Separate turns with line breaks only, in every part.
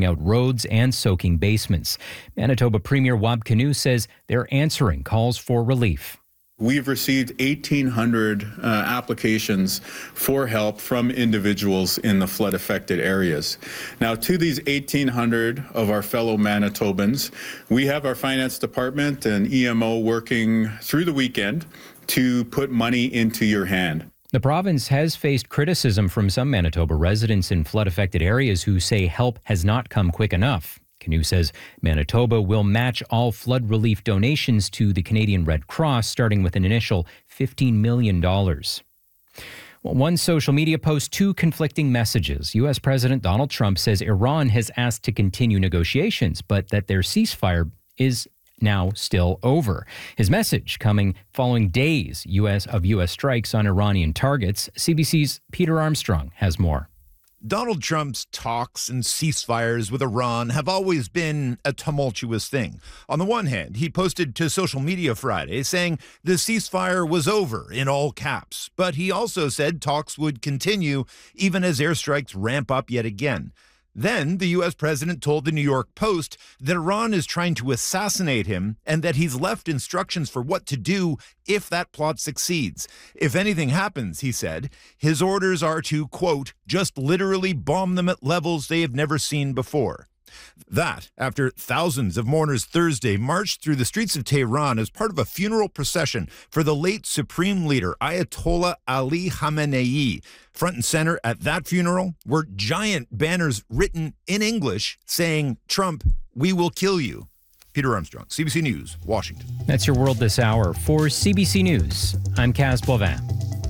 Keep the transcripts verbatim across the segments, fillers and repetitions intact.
out roads and soaking basements. Manitoba Premier Wab Kinew says they're answering calls for relief.
We've received eighteen hundred uh, applications for help from individuals in the flood-affected areas. Now, to these eighteen hundred of our fellow Manitobans, we have our finance department and E M O working through the weekend to put money into your hand.
The province has faced criticism from some Manitoba residents in flood-affected areas who say help has not come quick enough. Kinew says Manitoba will match all flood relief donations to the Canadian Red Cross, starting with an initial fifteen million dollars. Well, one social media post, two conflicting messages. U S President Donald Trump says Iran has asked to continue negotiations, but that their ceasefire is now still over. His message coming following days U S of U S strikes on Iranian targets. C B C's Peter Armstrong has more.
Donald Trump's talks and ceasefires with Iran have always been a tumultuous thing. On the one hand, he posted to social media Friday saying the ceasefire was over in all caps, but he also said talks would continue even as airstrikes ramp up yet again. Then the U S president told the New York Post that Iran is trying to assassinate him and that he's left instructions for what to do if that plot succeeds. If anything happens, he said, his orders are to, quote, just literally bomb them at levels they have never seen before. That, after thousands of mourners Thursday marched through the streets of Tehran as part of a funeral procession for the late Supreme Leader Ayatollah Ali Khamenei. Front and center at that funeral were giant banners written in English saying, Trump, we will kill you. Peter Armstrong, C B C News, Washington.
That's your world this hour. For C B C News, I'm Kaz Boivin.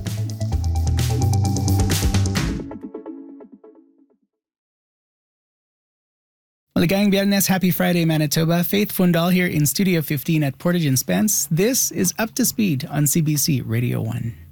Malagang Biyernes, happy Friday, Manitoba. Faith Fundal here in Studio fifteen at Portage and Spence. This is Up to Speed on C B C Radio one.